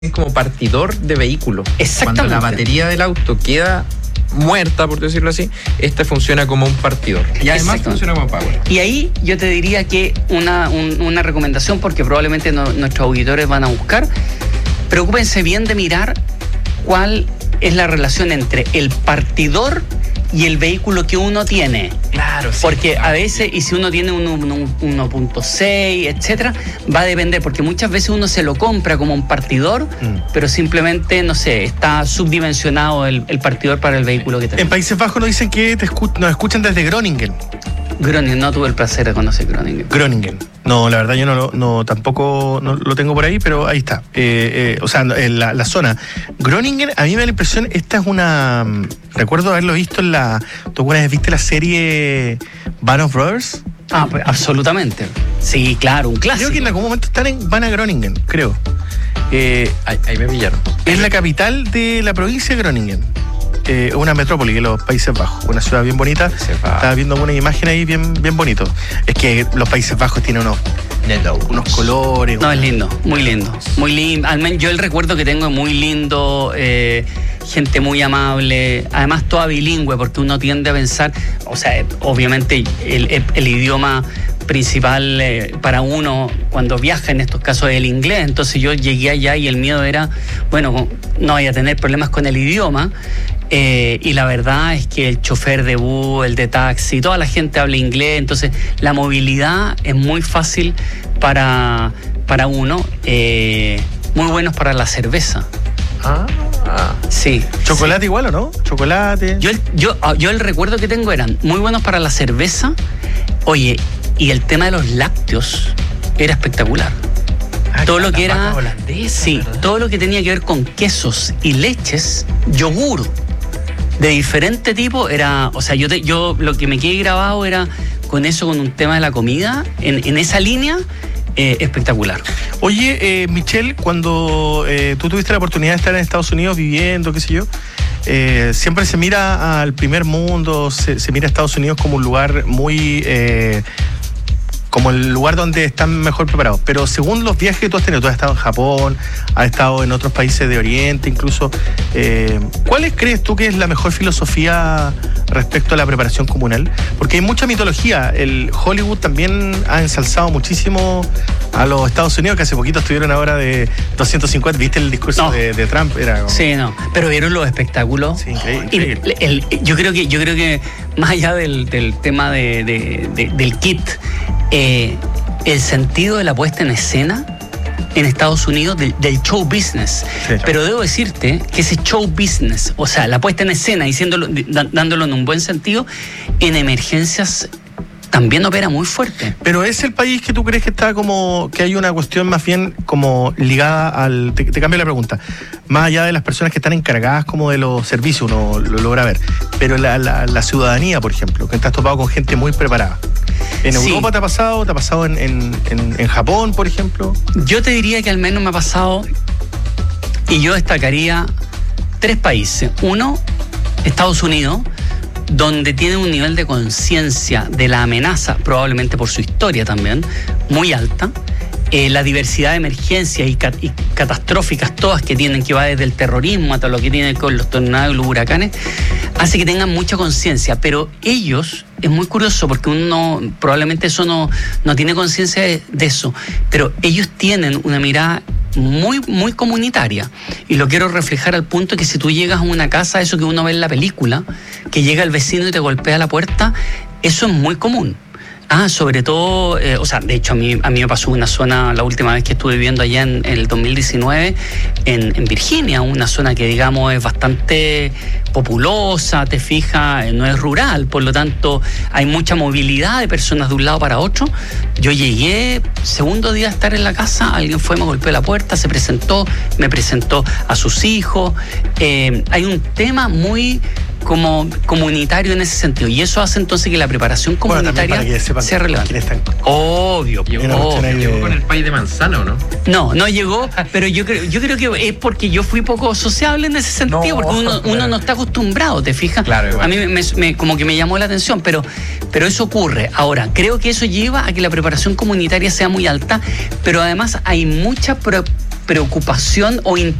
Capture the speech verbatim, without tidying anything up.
es como partidor de vehículo. Exactamente. Cuando la batería del auto queda muerta, por decirlo así, esta funciona como un partidor. Y además funciona como power. Y ahí yo te diría que una, un, una recomendación, porque probablemente no, nuestros auditores van a buscar, preocúpense bien de mirar cuál es la relación entre el partidor y el vehículo que uno tiene. Claro, sí. Porque a veces, y si uno tiene un uno punto seis, etcétera, va a depender, porque muchas veces uno se lo compra como un partidor, mm. pero simplemente, no sé, está subdimensionado el, el partidor para el vehículo que tiene. En Países Bajos nos dicen que te escu- nos escuchan desde Groningen. Groningen, no tuve el placer de conocer Groningen. Groningen. No, la verdad yo no, no tampoco no lo tengo por ahí, pero ahí está. Eh, eh, o sea, en la, la zona. Groningen, a mí me da la impresión, esta es una... Recuerdo haberlo visto en la... ¿Tú alguna vez viste la serie Band of Brothers? Ah, pues absolutamente. Sí, claro, un clásico. Creo que en algún momento están en, van a Groningen, creo. Eh, ahí, ahí me pillaron. Es la capital de la provincia de Groningen. Eh, una metrópoli de los Países Bajos, una ciudad bien bonita. Estaba viendo una imagen ahí bien, bien bonito. Es que los Países Bajos tienen unos, unos colores. No, una... es lindo, muy lindo. Muy lindo. Al menos yo el recuerdo que tengo es muy lindo, eh, gente muy amable, además toda bilingüe, porque uno tiende a pensar, o sea, obviamente el, el, el idioma principal eh, para uno cuando viaja en estos casos es el inglés. Entonces yo llegué allá y el miedo era, bueno, no vaya a tener problemas con el idioma. Eh, y la verdad es que el chofer de bus, el de taxi, toda la gente habla inglés, entonces la movilidad es muy fácil para, para uno, eh, muy buenos para la cerveza. Ah, ah. Sí. ¿Chocolate sí. igual o no? ¿Chocolate? Yo, yo, yo el recuerdo que tengo eran muy buenos para la cerveza. Oye, y el tema de los lácteos era espectacular. Ah, todo lo que era holandesa, sí, ¿verdad? todo lo que tenía que ver con quesos y leches, yogur de diferente tipo era, o sea, yo te, yo lo que me quedé grabado era con eso, con un tema de la comida, en, en esa línea, eh, espectacular. Oye, eh, Michelle, cuando eh, tú tuviste la oportunidad de estar en Estados Unidos viviendo, qué sé yo, eh, siempre se mira al primer mundo, se, se mira a Estados Unidos como un lugar muy... Eh, como el lugar donde están mejor preparados. Pero según los viajes que tú has tenido, tú has estado en Japón, has estado en otros países de Oriente incluso, eh, ¿cuál crees tú que es la mejor filosofía respecto a la preparación comunal? Porque hay mucha mitología. El Hollywood también ha ensalzado muchísimo a los Estados Unidos, que hace poquito estuvieron ahora de doscientos cincuenta. ¿Viste el discurso no. de, de Trump? Era como... Sí, no. Pero vieron los espectáculos. Sí, increíble. Y el, el, yo creo que, yo creo que más allá del, del tema de, de, de, del kit, Eh, el sentido de la puesta en escena en Estados Unidos del, del show business. Sí. Pero debo decirte que ese show business, o sea, la puesta en escena, diciéndolo, dándolo en un buen sentido, en emergencias también opera muy fuerte. Pero es el país que tú crees que está como, que hay una cuestión más bien como ligada al, te, te cambio la pregunta, más allá de las personas que están encargadas como de los servicios, uno lo logra ver, pero la, la, la ciudadanía, por ejemplo, que te has topado con gente muy preparada. ¿En Europa sí. te ha pasado? ¿Te ha pasado en, en, en, en Japón, por ejemplo? Yo te diría que al menos me ha pasado, y yo destacaría tres países. Uno, Estados Unidos, donde tiene un nivel de conciencia de la amenaza, probablemente por su historia también, muy alta. Eh, la diversidad de emergencias y, cat- y catastróficas todas que tienen, que va desde el terrorismo hasta lo que tiene con los tornados y los huracanes, hace que tengan mucha conciencia. Pero ellos, es muy curioso porque uno probablemente eso no, no tiene conciencia de, de eso, pero ellos tienen una mirada muy, muy comunitaria. Y lo quiero reflejar al punto que si tú llegas a una casa, eso que uno ve en la película, que llega el vecino y te golpea la puerta, eso es muy común. Ah, sobre todo, eh, o sea, de hecho a mí, a mí me pasó una zona, la última vez que estuve viviendo allá en, en el dos mil diecinueve, en, en Virginia, una zona que digamos es bastante populosa, te fijas, no es rural, por lo tanto hay mucha movilidad de personas de un lado para otro. Yo llegué, segundo día de estar en la casa, alguien fue, me golpeó la puerta, se presentó, me presentó a sus hijos. Eh, hay un tema muy como comunitario en ese sentido, y eso hace entonces que la preparación comunitaria bueno, que sea relevante. Están... Obvio, llegó, llegó con el pay de manzana, ¿o no? No, no llegó, pero yo creo, yo creo que es porque yo fui poco sociable en ese sentido, no, porque uno, uno no está acostumbrado, ¿te fijas? Claro, a mí me, me, como que me llamó la atención, pero, pero eso ocurre. Ahora, creo que eso lleva a que la preparación comunitaria sea muy alta, pero además hay mucha pro- preocupación o